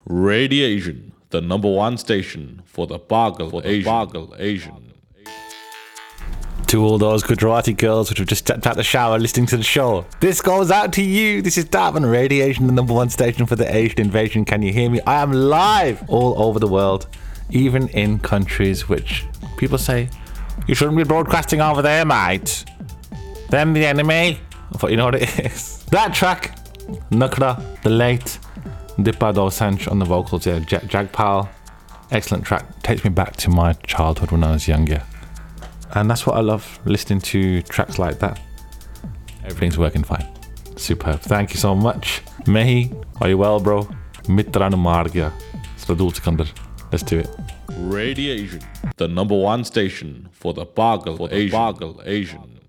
Radiation, the #1 station for the Bagal Asian. To all those Gujarati girls which have just stepped out the shower listening to the show, this goes out to you. This is Darwin Radiation, the #1 station for the Asian invasion. Can you hear me? I am live all over the world, even in countries which people say, you shouldn't be broadcasting over there, mate. Them the enemy. But you know what it is? That track, Nukra, the late Dipa Dosanjh on the vocals there, Jagpal. Excellent track. Takes me back to my childhood when I was younger. And that's what I love, listening to tracks like that. Everything's working fine. Superb. Thank you so much. Mehi, are you well, bro? Mitranu Margya. Let's do it. Radiation, the #1 station for the Bagal Asian.